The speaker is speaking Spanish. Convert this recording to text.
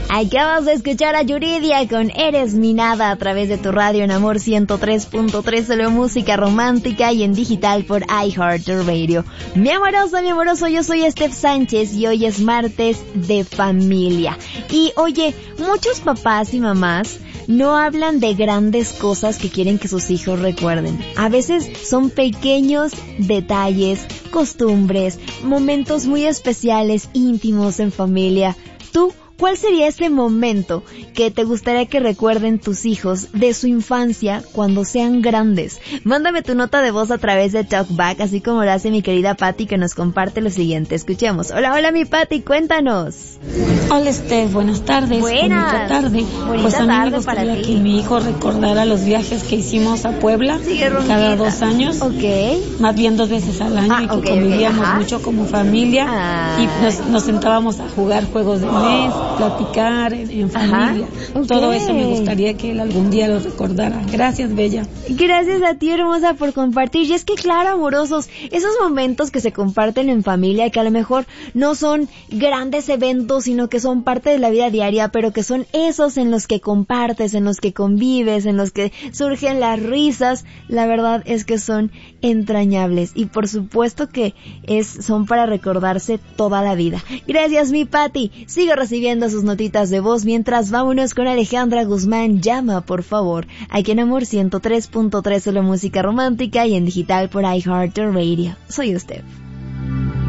Acabas de escuchar a Yuridia con Eres mi nada a través de tu radio en Amor 103.3, solo música romántica y en digital por iHeartRadio. Mi amoroso, yo soy Steph Sánchez y hoy es martes de familia. Y oye, muchos papás y mamás no hablan de grandes cosas que quieren que sus hijos recuerden. A veces son pequeños detalles, costumbres, momentos muy especiales, íntimos en familia. ¿Tú cuál sería ese momento que te gustaría que recuerden tus hijos de su infancia cuando sean grandes? Mándame tu nota de voz a través de TalkBack, así como lo hace mi querida Patti, que nos comparte lo siguiente. Escuchemos. Hola mi Patti, cuéntanos. Hola Steph, buenas tardes. Buenas. Tarde. Pues a mí me gustaría que mi hijo recordara los viajes que hicimos a Puebla cada 2 años. Ok. Más bien 2 veces al año, y que convivíamos mucho como familia y nos sentábamos a jugar juegos de mesa, platicar en familia. Todo eso me gustaría que él algún día lo recordara. Gracias, bella. Gracias a ti, hermosa, por compartir. Y es que claro, amorosos, esos momentos que se comparten en familia, que a lo mejor no son grandes eventos, sino que son parte de la vida diaria, pero que son esos en los que compartes, en los que convives, en los que surgen las risas, la verdad es que son entrañables. Y por supuesto que son para recordarse toda la vida. Gracias, mi Patti. Sigo recibiendo sus notitas de voz mientras vámonos con Alejandra Guzmán. Llama, por favor, aquí en Amor 103.3, solo música romántica y en digital por iHeartRadio. Soy Steph.